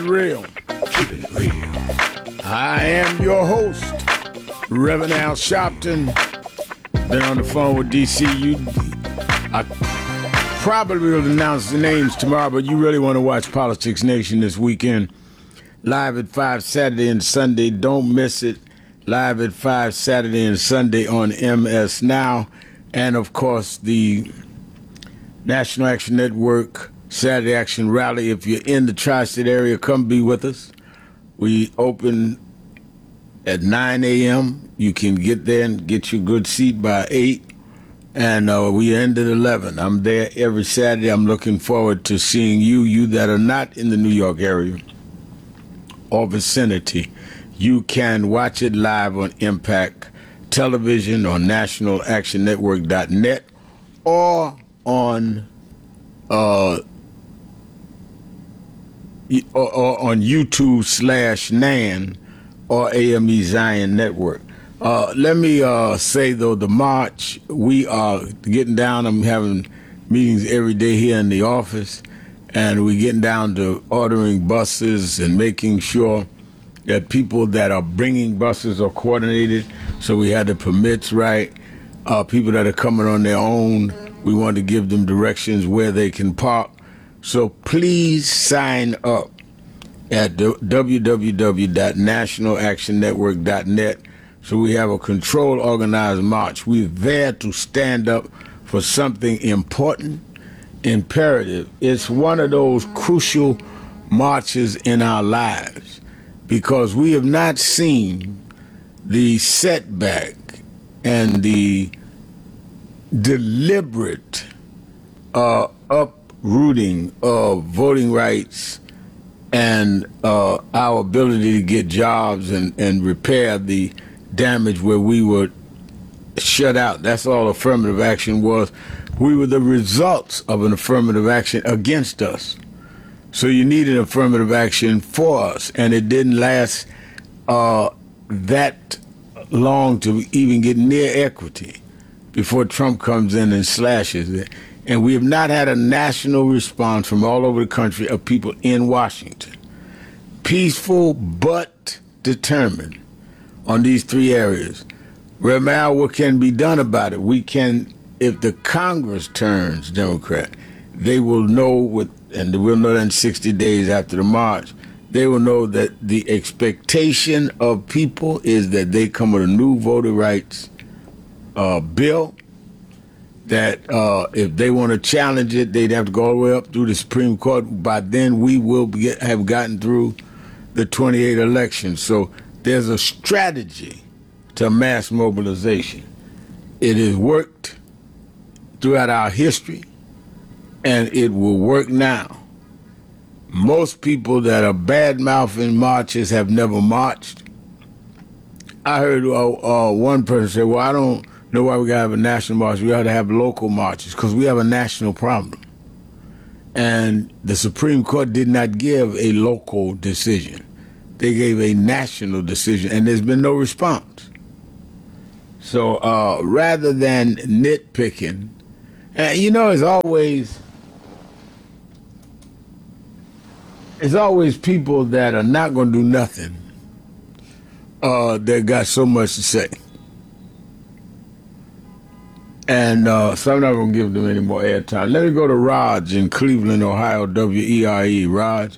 Real. Keep it real. I am your host, Reverend Al Sharpton. Been on the phone with DCU. I probably will announce the names tomorrow, but you really want to watch Politics Nation this weekend. Live at 5 Saturday and Sunday. Don't miss it. Live at 5 Saturday and Sunday on MS Now. And, of course, the National Action Network Saturday Action Rally. If you're in the tri-state area, come be with us. We open at 9 a.m. You can get there and get your good seat by 8. And we end at 11. I'm there every Saturday. I'm looking forward to seeing you that are not in the New York area or vicinity. You can watch it live on Impact Television or nationalactionnetwork.net or on on YouTube/NAN or AME Zion Network. Let me say, though, the march, we are getting down. I'm having meetings every day here in the office, and we're getting down to ordering buses and making sure that people that are bringing buses are coordinated, so we had the permits right. People that are coming on their own, we want to give them directions where they can park. So please sign up at www.nationalactionnetwork.net so we have a controlled, organized march. We're there to stand up for something important, imperative. It's one of those crucial marches in our lives because we have not seen the setback and the deliberate uprooting of voting rights and our ability to get jobs and repair the damage where we were shut out. That's all affirmative action was. We were the results of an affirmative action against us. So you needed affirmative action for us, and it didn't last that long to even get near equity before Trump comes in and slashes it. And we have not had a national response from all over the country of people in Washington. Peaceful but determined on these three areas. Ramal, what can be done about it? We can, if the Congress turns Democrat, they will know, and we'll know that in 60 days after the march, they will know that the expectation of people is that they come with a new voting rights bill, that if they want to challenge it, they'd have to go all the way up through the Supreme Court. By then, we will have gotten through the 28 elections. So there's a strategy to mass mobilization. It has worked throughout our history, and it will work now. Most people that are bad-mouthing marches have never marched. I heard one person say, well, I don't know why we got to have a national march. We got to have local marches because we have a national problem. And the Supreme Court did not give a local decision. They gave a national decision, and there's been no response. So rather than nitpicking, it's always people that are not going to do nothing that got so much to say. And so I'm not going to give them any more airtime. Let me go to Raj in Cleveland, Ohio, WERE. Raj?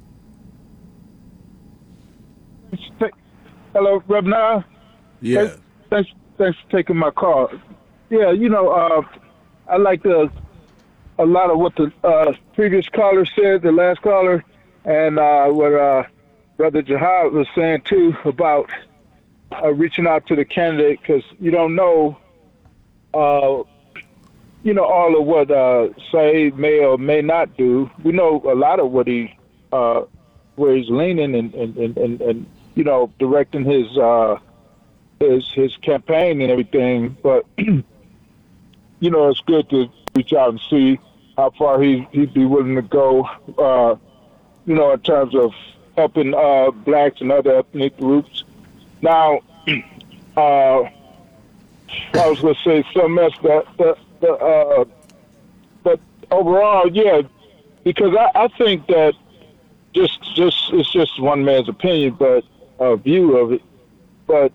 Hello, Reverend Al. Yeah. Thanks for taking my call. Yeah, I like a lot of what the previous caller said, the last caller, and what Brother Jihad was saying, too, about reaching out to the candidate, because you don't know all of what Saeed may or may not do. We know a lot of what where he's leaning and directing his campaign and everything. But it's good to reach out and see how far he'd be willing to go. In terms of helping blacks and other ethnic groups. Now, I was going to say something else, but overall, yeah, because I think that just it's just one man's opinion, but view of it. But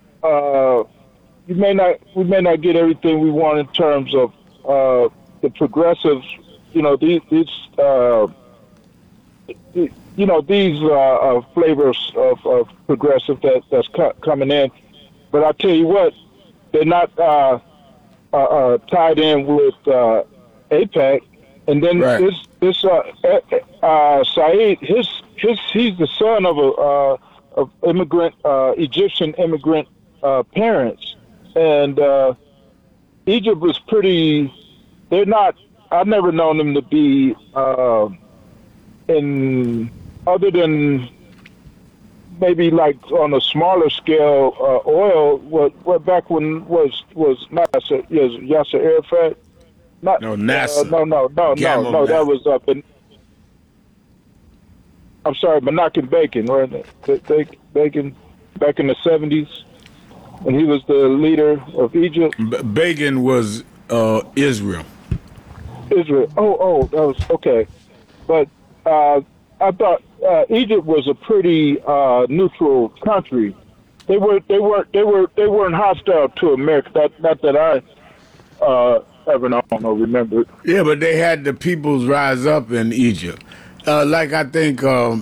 we may not get everything we want in terms of the progressives. You know, these flavors of progressive that's coming in. But I tell you what, they're not tied in with AIPAC. And then Right. this Saeed, he's the son of immigrant Egyptian immigrant parents, and Egypt was pretty. They're not. I've never known them to be in other than maybe like on a smaller scale oil. What back when was not Yasser Arafat? Not No, NASA. no. That was up in. I'm sorry, Menachem Bacon, right? Bacon back in the 70s, and he was the leader of Egypt. Begin was Israel. Israel. Oh, that was okay. But I thought Egypt was a pretty neutral country. They weren't hostile to America. Not that I ever known or remembered. Yeah, but they had the peoples rise up in Egypt. Like I think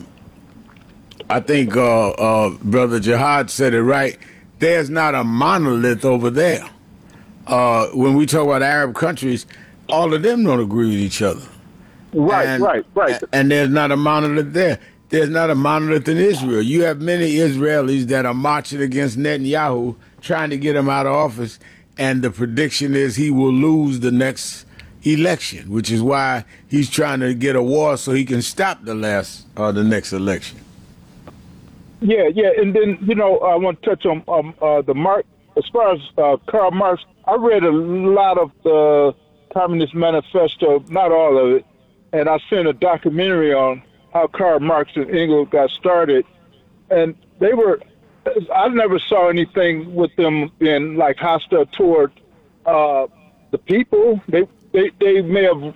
Brother Jihad said it right. There's not a monolith over there. When we talk about Arab countries, all of them don't agree with each other. Right. And there's not a monolith there. There's not a monolith in Israel. You have many Israelis that are marching against Netanyahu, trying to get him out of office, and the prediction is he will lose the next election, which is why he's trying to get a war so he can stop the next election. Yeah, and then I want to touch on the Marx. As far as Karl Marx, I read a lot of the Communist Manifesto, not all of it, and I seen a documentary on how Karl Marx and Engels got started, and I never saw anything with them being like hostile toward the people. They may have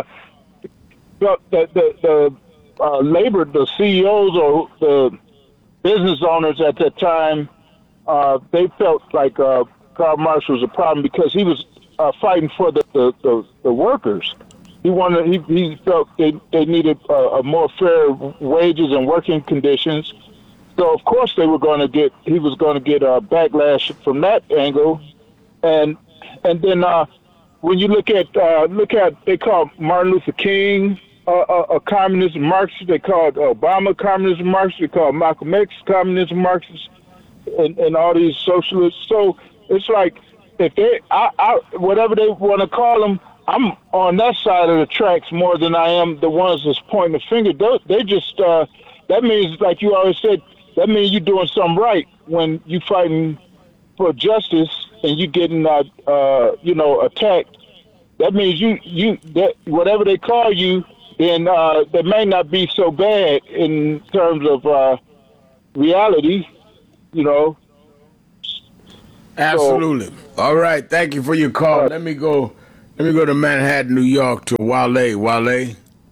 the labor, the CEOs or the business owners at that time, they felt like Karl Marx was a problem because he was fighting for the workers. He felt they needed a more fair wages and working conditions. So of course he was going to get a backlash from that angle, and then when you look at they call Martin Luther King a communist Marxist, they called Obama communist Marxist, they called Malcolm X communist Marxist, and all these socialists. So it's like if they whatever they want to call them, I'm on that side of the tracks more than I am the ones that's pointing the finger. They just that means, like you always said, that means you're doing something right when you fighting for justice and you getting attacked. That means you that whatever they call you, then that may not be so bad in terms of reality. Absolutely. All right. Thank you for your call. Let me go to Manhattan, New York, to Wale. Wale.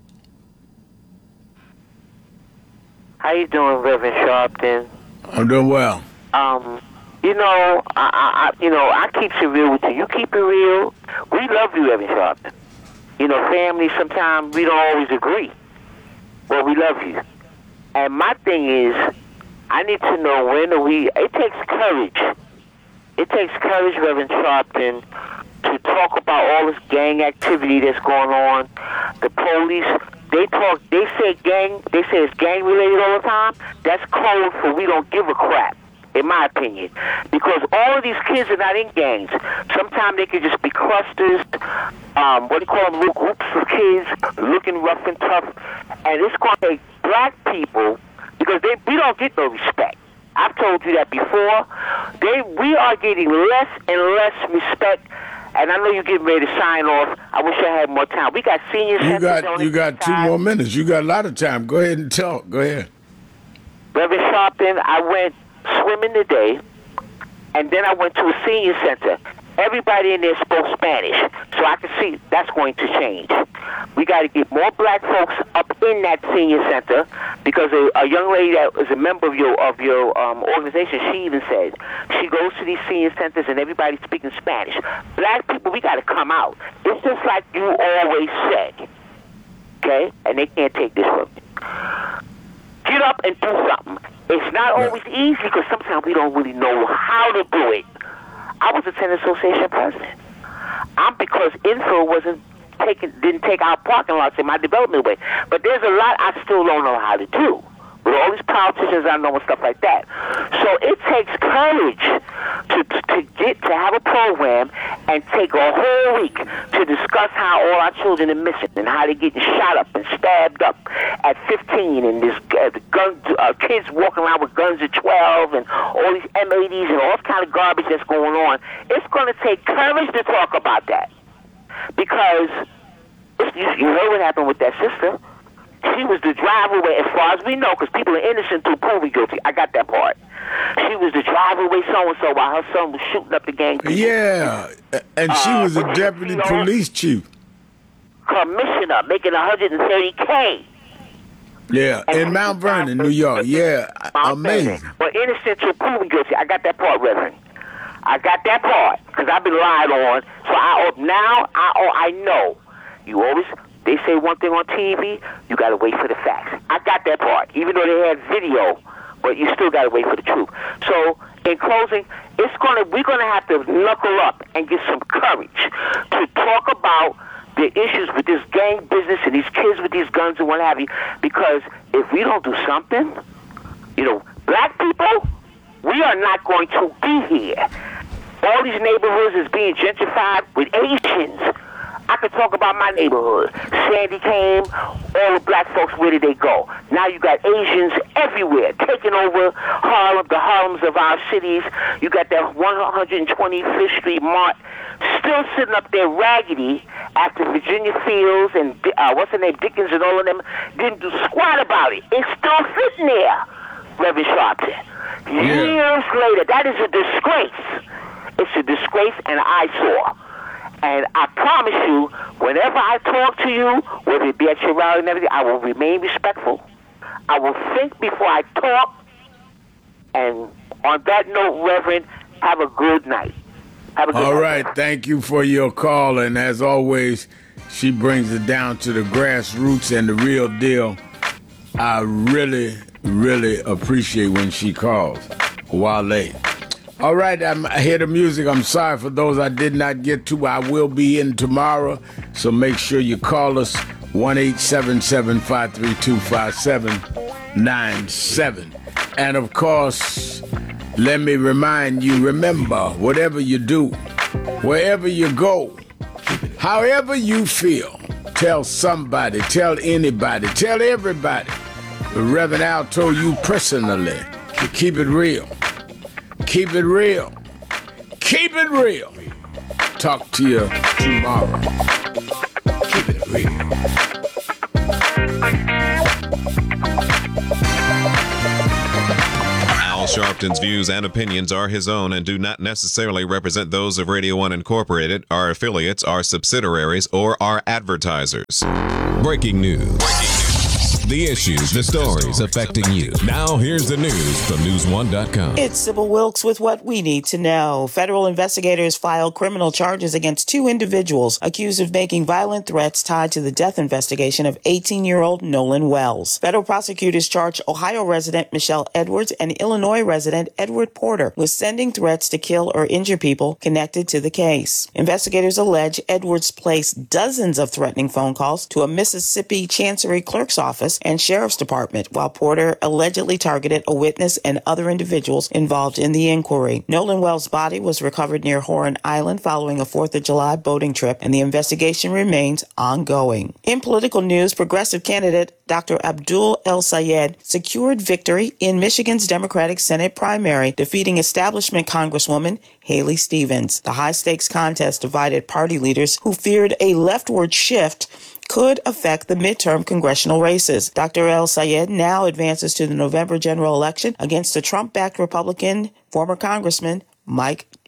How you doing, Reverend Sharpton? I'm doing well. I keep it real with you. You keep it real. We love you, Reverend Sharpton. Family, sometimes we don't always agree, but we love you. And my thing is, I need to know it takes courage. It takes courage, Reverend Sharpton, to talk about all this gang activity that's going on. The police, they say it's gang related all the time. That's code for we don't give a crap, in my opinion. Because all of these kids are not in gangs. Sometimes they could just be clusters, little groups of kids looking rough and tough. And it's going to take black people, because we don't get no respect. I've told you that before. We are getting less and less respect. And I know you're getting ready to sign off. I wish I had more time. We got senior centers. You got 2 more minutes. You got a lot of time. Go ahead and talk. Go ahead. Reverend Sharpton, I went swimming today, and then I went to a senior center. Everybody in there spoke Spanish, so I could see that's going to change. We got to get more black folks up in that senior center, because a young lady that is a member of your organization, she even said she goes to these senior centers and everybody's speaking Spanish. Black people, we got to come out. It's just like you always said, okay? And they can't take this from you. Get up and do something. It's not always easy, because sometimes we don't really know how to do it. I was a tenant association president. Because Infill didn't take our parking lots in my development way. But there's a lot I still don't know how to do, with all these politicians I know and stuff like that. So it takes courage to have a program and take a whole week to discuss how all our children are missing and how they're getting shot up and stabbed up at 15, and this kids walking around with guns at 12, and all these M80s and all kind of garbage that's going on. It's going to take courage to talk about that, because you know what happened with that sister. She was the driver away, as far as we know, because people are innocent until proven guilty. I got that part. She was the driver away so-and-so while her son was shooting up the gang. Yeah, and she was a deputy police chief. Commissioner, making $130K. Yeah, in Mount Vernon, New York. Yeah, amazing. But innocent until proven guilty. I got that part, Reverend. I got that part, because I've been lied on. So I know. You always... They say one thing on TV, you got to wait for the facts. I got that part, even though they had video, but you still got to wait for the truth. So, in closing, we're gonna have to knuckle up and get some courage to talk about the issues with this gang business and these kids with these guns and what have you. Because if we don't do something, black people, we are not going to be here. All these neighborhoods is being gentrified with Asians. I could talk about my neighborhood. Sandy came, all the black folks, where did they go? Now you got Asians everywhere, taking over Harlem, the Harlems of our cities. You got that 125th Street Mart still sitting up there raggedy after Virginia Fields and, what's her name, Dickens and all of them didn't do squat about it. It's still sitting there, Reverend Sharpton. Years later, that is a disgrace. It's a disgrace and an eyesore. And I promise you, whenever I talk to you, whether it be at your rally and everything, I will remain respectful. I will think before I talk. And on that note, Reverend, have a good night. Have a good night. All right. Thank you for your call. And as always, she brings it down to the grassroots and the real deal. I really, really appreciate when she calls. Wale. All right, I hear the music. I'm sorry for those I did not get to. I will be in tomorrow, so make sure you call us 1-877-532-5797. And of course, let me remind you, remember, whatever you do, wherever you go, however you feel, tell somebody, tell anybody, tell everybody. Reverend Al told you personally to keep it real. Keep it real. Keep it real. Talk to you tomorrow. Keep it real. Al Sharpton's views and opinions are his own and do not necessarily represent those of Radio 1 Incorporated, our affiliates, our subsidiaries, or our advertisers. Breaking news. The issues, the stories affecting you. Now here's the news from News1.com. It's Sybil Wilkes with what we need to know. Federal investigators filed criminal charges against 2 individuals accused of making violent threats tied to the death investigation of 18-year-old Nolan Wells. Federal prosecutors charged Ohio resident Michelle Edwards and Illinois resident Edward Porter with sending threats to kill or injure people connected to the case. Investigators allege Edwards placed dozens of threatening phone calls to a Mississippi Chancery clerk's office and Sheriff's Department, while Porter allegedly targeted a witness and other individuals involved in the inquiry. Nolan Wells' body was recovered near Horan Island following a 4th of July boating trip, and the investigation remains ongoing. In political news, progressive candidate Dr. Abdul El-Sayed secured victory in Michigan's Democratic Senate primary, defeating establishment Congresswoman Haley Stevens. The high-stakes contest divided party leaders who feared a leftward shift could affect the midterm congressional races. Dr. El-Sayed now advances to the November general election against the Trump-backed Republican former Congressman Mike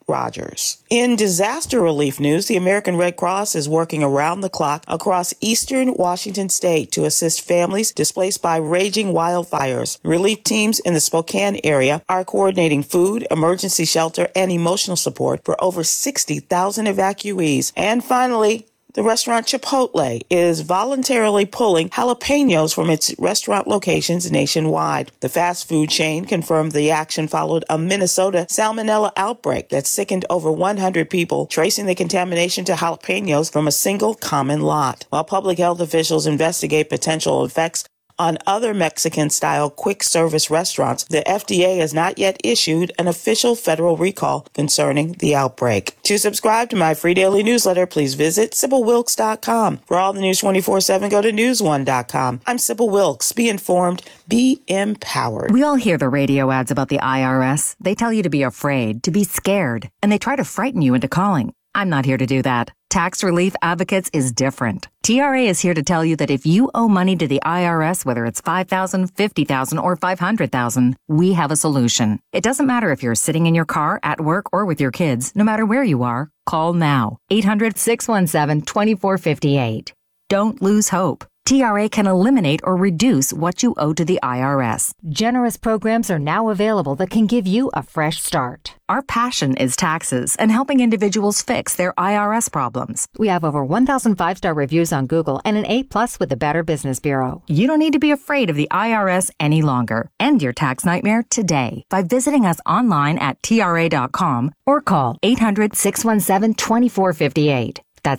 Rogers. In disaster relief news, the American Red Cross is working around the clock across eastern Washington state to assist families displaced by raging wildfires. Relief teams in the Spokane area are coordinating food, emergency shelter, and emotional support for over 60,000 evacuees. And finally, the restaurant Chipotle is voluntarily pulling jalapenos from its restaurant locations nationwide. The fast food chain confirmed the action followed a Minnesota salmonella outbreak that sickened over 100 people, tracing the contamination to jalapenos from a single common lot. While public health officials investigate potential effects on other Mexican-style quick-service restaurants, the FDA has not yet issued an official federal recall concerning the outbreak. To subscribe to my free daily newsletter, please visit SybilWilkes.com. For all the news 24/7, go to newsone.com. I'm Sybil Wilkes. Be informed. Be empowered. We all hear the radio ads about the IRS. They tell you to be afraid, to be scared, and they try to frighten you into calling. I'm not here to do that. Tax Relief Advocates is different. TRA is here to tell you that if you owe money to the IRS, whether it's $5,000, $50,000, or $500,000, we have a solution. It doesn't matter if you're sitting in your car, at work, or with your kids. No matter where you are, call now. 800-617-2458. Don't lose hope. TRA can eliminate or reduce what you owe to the IRS. Generous programs are now available that can give you a fresh start. Our passion is taxes and helping individuals fix their IRS problems. We have over 1,000 5-star reviews on Google and an A+ with the Better Business Bureau. You don't need to be afraid of the IRS any longer. End your tax nightmare today by visiting us online at TRA.com or call 800-617-2458. That's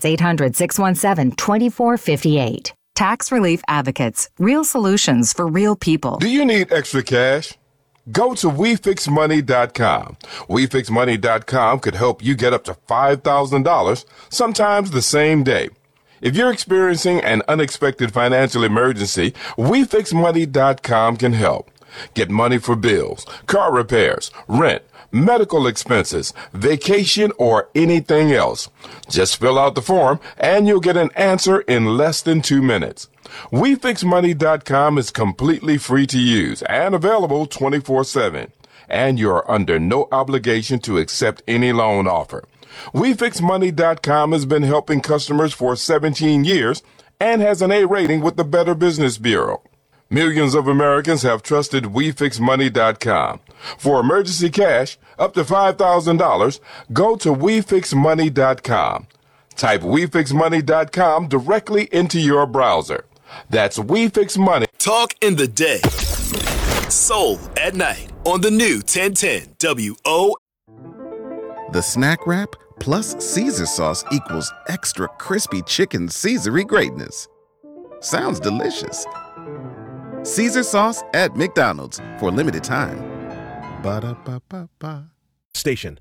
800-617-2458. Tax Relief Advocates. Real solutions for real people. Do you need extra cash? Go to WeFixMoney.com. WeFixMoney.com could help you get up to $5,000, sometimes the same day. If you're experiencing an unexpected financial emergency, WeFixMoney.com can help. Get money for bills, car repairs, rent, medical expenses, vacation, or anything else. Just fill out the form and you'll get an answer in less than 2 minutes. WeFixMoney.com is completely free to use and available 24/7. And you're under no obligation to accept any loan offer. WeFixMoney.com has been helping customers for 17 years and has an A rating with the Better Business Bureau. Millions of Americans have trusted WeFixMoney.com. For emergency cash, up to $5,000, go to WeFixMoney.com. Type WeFixMoney.com directly into your browser. That's WeFixMoney. Talk in the day. Soul at night on the new 1010 WO. The snack wrap plus Caesar sauce equals extra crispy chicken Caesar-y greatness. Sounds delicious. Caesar sauce at McDonald's for a limited time. Ba-da-ba-ba-ba. Station.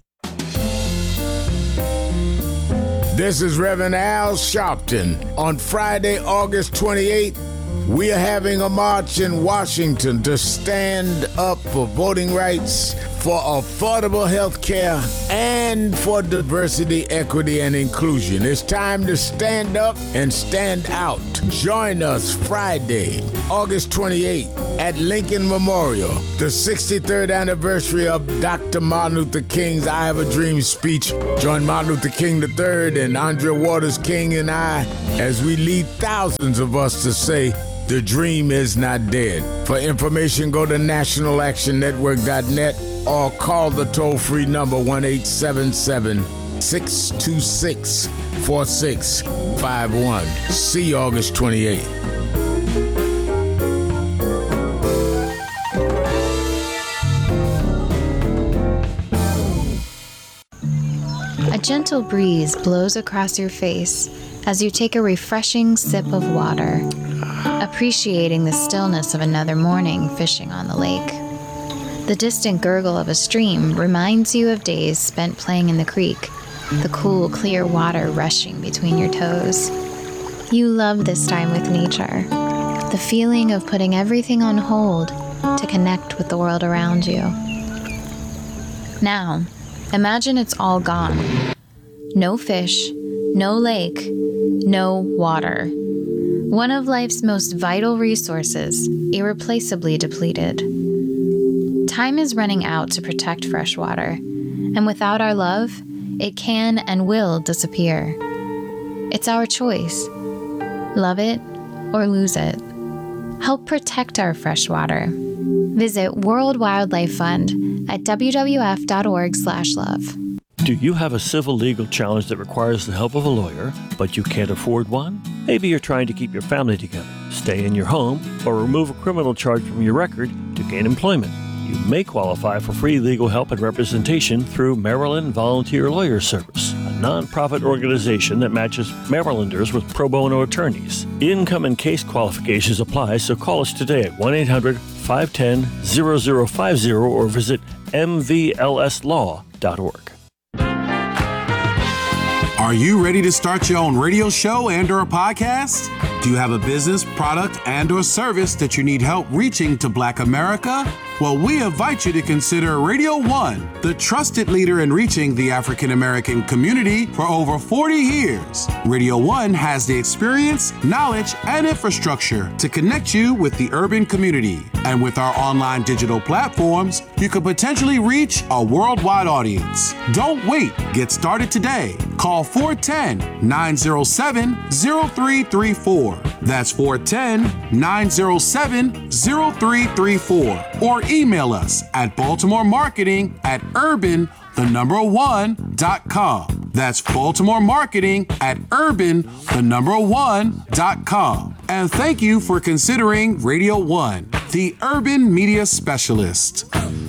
This is Reverend Al Sharpton. On Friday, August 28th, we are having a march in Washington to stand up for voting rights, for affordable health care, and for diversity, equity, and inclusion. It's time to stand up and stand out. Join us Friday, August 28th at Lincoln Memorial, the 63rd anniversary of Dr. Martin Luther King's I Have a Dream speech. Join Martin Luther King III and Andrea Waters King and I as we lead thousands of us to say, the dream is not dead. For information, go to nationalactionnetwork.net or call the toll-free number 1-877-626-4651. See you August 28th. A gentle breeze blows across your face as you take a refreshing sip of water, appreciating the stillness of another morning fishing on the lake. The distant gurgle of a stream reminds you of days spent playing in the creek, the cool, clear water rushing between your toes. You love this time with nature, the feeling of putting everything on hold to connect with the world around you. Now, imagine it's all gone. No fish, no lake, no water. One of life's most vital resources, irreplaceably depleted. Time is running out to protect fresh water, And without our love, it can and will disappear. It's our choice. Love it or lose it. Help protect our freshwater. Visit World Wildlife Fund at wwf.org/love. Do you have a civil legal challenge that requires the help of a lawyer, but you can't afford one? Maybe you're trying to keep your family together, stay in your home, or remove a criminal charge from your record to gain employment. You may qualify for free legal help and representation through Maryland Volunteer Lawyer Service, a nonprofit organization that matches Marylanders with pro bono attorneys. Income and case qualifications apply, so call us today at 1-800-510-0050 or visit mvlslaw.org. Are you ready to start your own radio show and/or a podcast? Do you have a business, product, and/or service that you need help reaching to Black America? Well, we invite you to consider Radio One, the trusted leader in reaching the African American community for over 40 years. Radio One has the experience, knowledge, and infrastructure to connect you with the urban community. And with our online digital platforms, you could potentially reach a worldwide audience. Don't wait. Get started today. Call 410-907-0334. That's 410-907-0334. Or email us at baltimoremarketing@urban1.com. That's baltimoremarketing@urban1.com. And thank you for considering Radio One, the urban media specialist.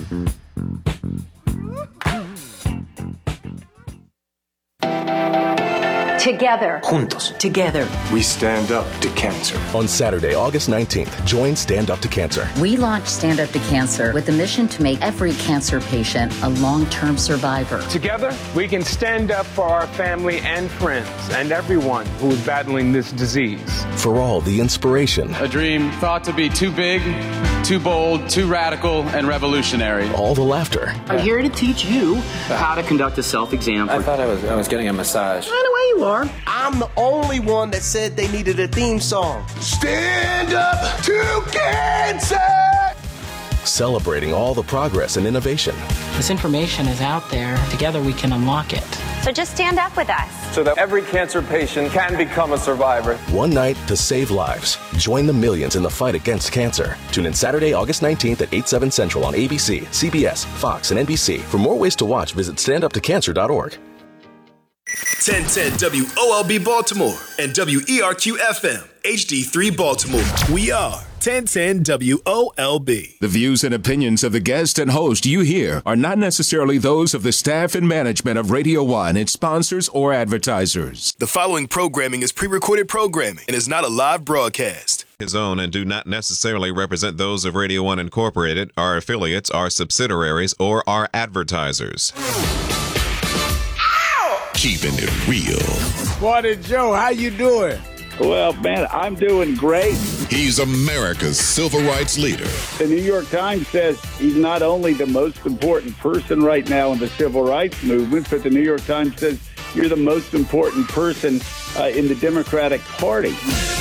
Together. Juntos. Together. We stand up to cancer. On Saturday, August 19th, join Stand Up to Cancer. We launched Stand Up to Cancer with the mission to make every cancer patient a long-term survivor. Together, we can stand up for our family and friends and everyone who is battling this disease. For all the inspiration. A dream thought to be too big, too bold, too radical, and revolutionary. All the laughter. I'm here to teach you how to conduct a self-exam. I thought I was getting a massage. I know where you are. I'm the only one that said they needed a theme song. Stand up to cancer! Celebrating all the progress and innovation. This information is out there. Together we can unlock it. So just stand up with us. So that every cancer patient can become a survivor. One night to save lives. Join the millions in the fight against cancer. Tune in Saturday, August 19th at 8/7 Central on ABC, CBS, Fox, and NBC. For more ways to watch, visit standuptocancer.org. 1010 WOLB Baltimore and WERQ FM HD3 Baltimore. We are 1010 WOLB. The views and opinions of the guest and host you hear are not necessarily those of the staff and management of Radio One, its sponsors, or advertisers. The following programming is pre-recorded programming and is not a live broadcast. His own and do not necessarily represent those of Radio One Incorporated, our affiliates, our subsidiaries, or our advertisers. Keeping it real. Morning, Joe. How you doing? Well, man, I'm doing great. He's America's civil rights leader. The New York Times says he's not only the most important person right now in the civil rights movement, but the New York Times says you're the most important person in the Democratic Party.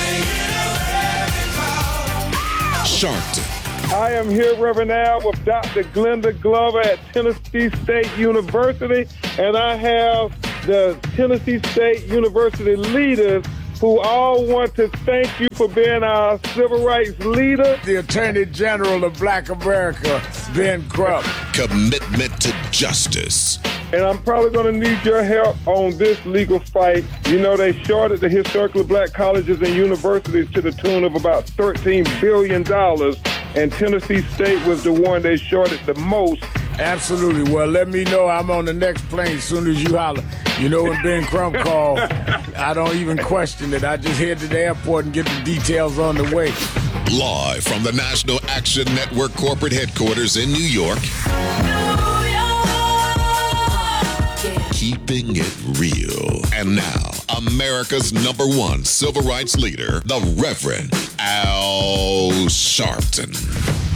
Sharpton. I am here, Reverend Al, with Dr. Glenda Glover at Tennessee State University, and I have the Tennessee State University leaders who all want to thank you for being our civil rights leader. The Attorney General of Black America, Ben Crump. Commitment to justice. And I'm probably going to need your help on this legal fight. You know, they shorted the historically black colleges and universities to the tune of about $13 billion, and Tennessee State was the one they shorted the most. Absolutely. Well, let me know. I'm on the next plane as soon as you holler. You know, when Ben Crump called, I don't even question it. I just head to the airport and get the details on the way. Live from the National Action Network corporate headquarters in New York. Keeping it real. And now, America's #1 civil rights leader, the Reverend Al Sharpton.